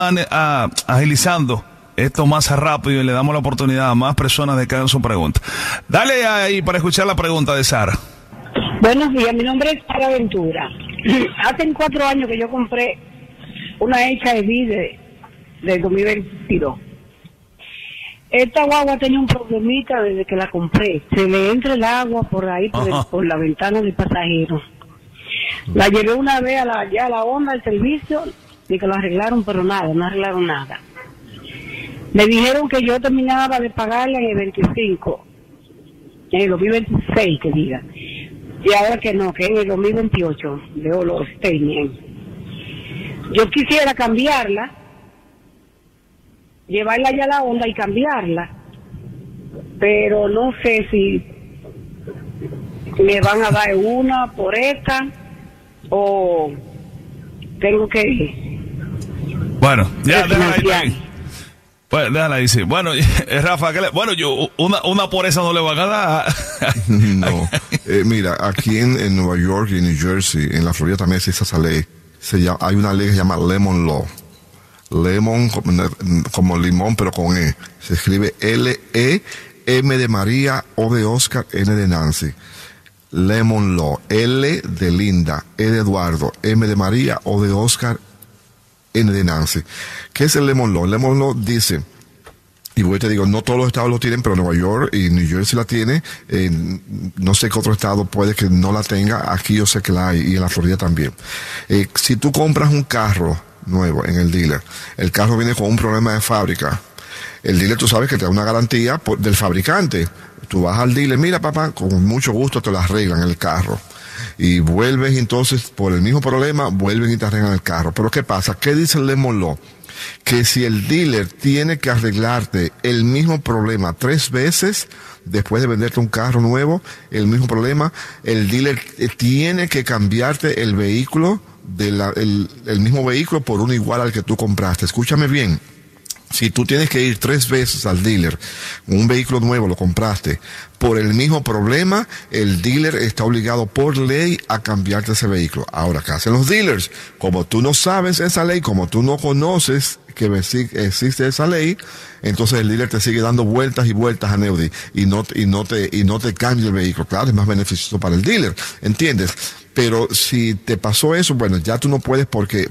agilizando esto más rápido y le damos la oportunidad a más personas de que hagan su pregunta. Dale ahí para escuchar la pregunta de Sara. Buenos días, mi nombre es Sara Ventura. Hace 4 años que yo compré una HIV del 2022. Esta guagua tenía un problemita desde que la compré. Se le entra el agua por ahí, por la ventana del pasajero. La llevé una vez a la onda del servicio y que lo arreglaron, pero no arreglaron nada. Me dijeron que yo terminaba de pagarla en el 25, en el 2026, que diga. Y ahora que no, que en el 2028, veo los statements. Yo quisiera cambiarla, llevarla ya a la onda y cambiarla, pero no sé si me van a dar una por esta o tengo que... Bueno, ya déjala ahí. Pues déjala ahí, sí. Bueno, Rafa, bueno, yo una por esa no le van a dar. No. Mira, aquí en Nueva York y en New Jersey, en la Florida también existe esa ley. Hay una ley que se llama Lemon Law. Lemon como limón, pero con E. Se escribe L-E-M de María, O de Oscar, N de Nancy. Lemon Law. L de Linda, E de Eduardo, M de María, O de Oscar, N de Nancy. ¿Qué es el Lemon Law? El Lemon Law dice, y te digo, no todos los estados lo tienen, pero Nueva York y New Jersey la tiene. No sé qué otro estado puede que no la tenga. Aquí yo sé que la hay, y en la Florida también. Si tú compras un carro nuevo en el dealer, el carro viene con un problema de fábrica. El dealer, tú sabes que te da una garantía del fabricante. Tú vas al dealer, mira papá, con mucho gusto te lo arreglan el carro. Y vuelves entonces, por el mismo problema, vuelven y te arreglan el carro. Pero ¿qué pasa? ¿Qué dice el Lemon Law? Que si el dealer tiene que arreglarte el mismo problema 3 veces, después de venderte un carro nuevo, el mismo problema, el dealer tiene que cambiarte el vehículo, el mismo vehículo por uno igual al que tú compraste. Escúchame bien. Si tú tienes que ir 3 veces al dealer, un vehículo nuevo lo compraste, por el mismo problema, el dealer está obligado por ley a cambiarte ese vehículo. Ahora, ¿qué hacen los dealers? Como tú no sabes esa ley, como tú no conoces que existe esa ley, entonces el dealer te sigue dando vueltas y vueltas a Neudi y no te cambia el vehículo. Claro, es más beneficioso para el dealer, ¿entiendes? Pero si te pasó eso, bueno, ya tú no puedes porque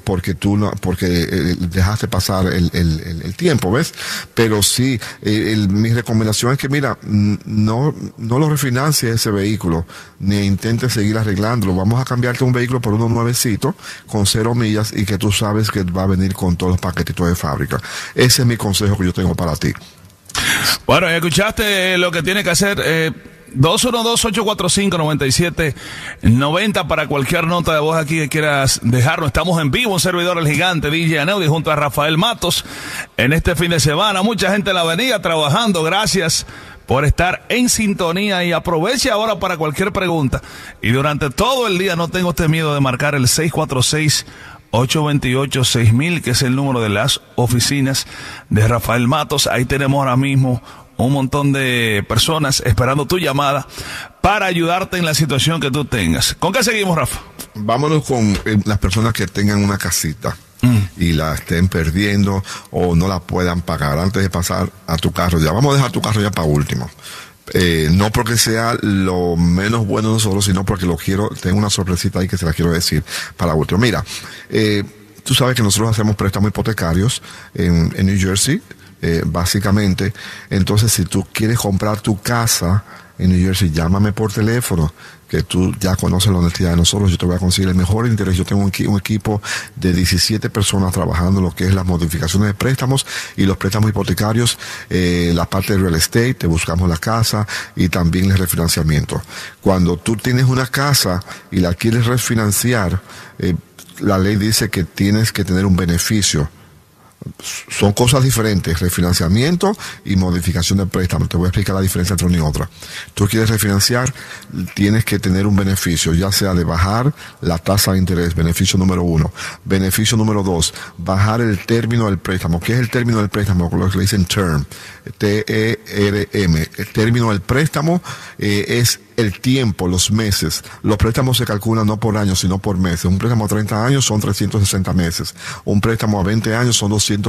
dejaste pasar el tiempo, ¿ves? Pero sí, mi recomendación es que, mira, no lo refinancies ese vehículo, ni intentes seguir arreglándolo. Vamos a cambiarte un vehículo por uno nuevecito, con 0 millas, y que tú sabes que va a venir con todos los paquetitos de fábrica. Ese es mi consejo que yo tengo para ti. Bueno, escuchaste lo que tiene que hacer, 212-845-9790 para cualquier nota de voz aquí que quieras dejarnos. Estamos en vivo, un servidor El Gigante, DJ Aneudi, junto a Rafael Matos, en este fin de semana. Mucha gente en la avenida trabajando. Gracias por estar en sintonía, y aproveche ahora para cualquier pregunta. Y durante todo el día no tengo este miedo de marcar el 646-828-6000, que es el número de las oficinas de Rafael Matos. Ahí tenemos ahora mismo un montón de personas esperando tu llamada para ayudarte en la situación que tú tengas. ¿Con qué seguimos, Rafa? Vámonos con las personas que tengan una casita y la estén perdiendo o no la puedan pagar antes de pasar a tu carro. Ya vamos a dejar tu carro ya para último. No porque sea lo menos bueno de nosotros, sino porque tengo una sorpresita ahí que se la quiero decir para último. Mira, tú sabes que nosotros hacemos préstamos hipotecarios en New Jersey. Básicamente, entonces si tú quieres comprar tu casa en New Jersey, llámame por teléfono, que tú ya conoces la honestidad de nosotros. Yo te voy a conseguir el mejor interés. Yo tengo un equipo de 17 personas trabajando en lo que es las modificaciones de préstamos y los préstamos hipotecarios, la parte de real estate, te buscamos la casa y también el refinanciamiento. Cuando tú tienes una casa y la quieres refinanciar, la ley dice que tienes que tener un beneficio. Son cosas diferentes, refinanciamiento y modificación del préstamo. Te voy a explicar la diferencia entre una y otra. Tú quieres refinanciar, tienes que tener un beneficio, ya sea de bajar la tasa de interés, beneficio número 1. Beneficio número 2, bajar el término del préstamo. ¿Qué es el término del préstamo? Lo que le dicen term, T-E-R-M. El término del préstamo es el tiempo, los meses. Los préstamos se calculan no por años, sino por meses. Un préstamo a 30 años son 360 meses. Un préstamo a 20 años son 200